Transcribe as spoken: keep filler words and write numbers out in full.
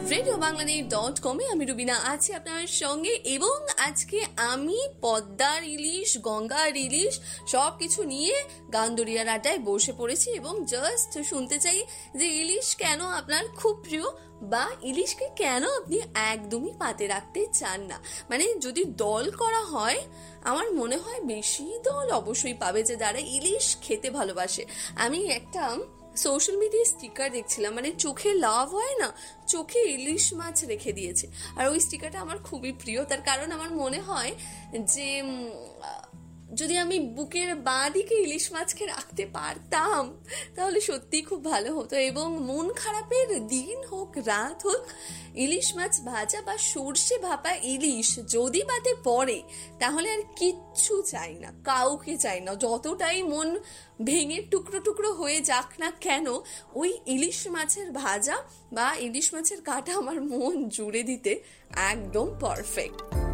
Radio Bangladesh dot কমে আমি রুবিনা আছি আপনার সঙ্গে, এবং আজকে আমি পদ্মার ইলিশ, গঙ্গার ইলিশ সব কিছু নিয়ে গান্দরিয়ার আড্ডায় বসে পড়েছি এবং জাস্ট শুনতে চাই যে ইলিশ কেন আপনার খুব প্রিয় বা ইলিশকে কেন আপনি একদমই পাতে রাখতে চান না। মানে যদি দল করা হয়, আমার মনে হয় বেশি দল অবশ্যই পাবে যে যারা ইলিশ খেতে ভালোবাসে। আমি একটা সোশ্যাল মিডিয়ায় স্টিকার দেখছিলাম, মানে চোখে লাভ হয় না, চোখে ইলিশ মাছ রেখে দিয়েছে, আর ওই স্টিকারটা আমার খুবই প্রিয়। তার কারণ আমার মনে হয় যে যদি আমি বুকের বাঁ দিকে ইলিশ মাছকে রাখতে পারতাম তাহলে সত্যিই খুব ভালো হতো। এবং মন খারাপের দিন হোক রাত হোক, ইলিশ মাছ ভাজা বা সর্ষে ভাপা ইলিশ যদি পাতে পড়ে তাহলে আর কিচ্ছু চাই না, কাউকে চাই না। যতটাই মন ভেঙে টুকরো টুকরো হয়ে যাক না কেন, ওই ইলিশ মাছের ভাজা বা ইলিশ মাছের কাঁটা আমার মন জুড়ে দিতে একদম পারফেক্ট।